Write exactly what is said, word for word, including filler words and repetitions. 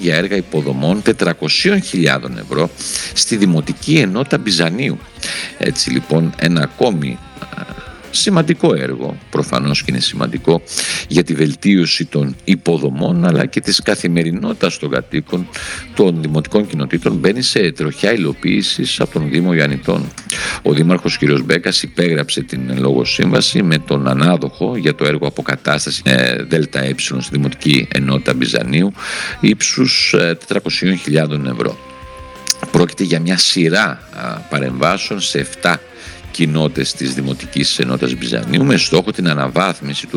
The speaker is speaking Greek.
για έργα υποδομών τετρακόσιες χιλιάδες ευρώ στη Δημοτική Ενότητα Μπιζανίου. Έτσι λοιπόν ένα ακόμη σημαντικό έργο, προφανώς και είναι σημαντικό για τη βελτίωση των υποδομών αλλά και της καθημερινότητας των κατοίκων των δημοτικών κοινοτήτων, μπαίνει σε τροχιά υλοποίησης από τον Δήμο Ιαννητών. Ο Δήμαρχος κ. Μπέκας υπέγραψε την λόγω σύμβαση με τον ανάδοχο για το έργο αποκατάσταση ε, ΔΕΛΤΑ στη Δημοτική Ενότητα Μπιζανίου ύψους ε, τετρακόσιες χιλιάδες ευρώ. Πρόκειται για μια σειρά α, παρεμβάσεων σε επτά κοινότητες της Δημοτικής Ενότητας Μπιζανίου με στόχο την αναβάθμιση του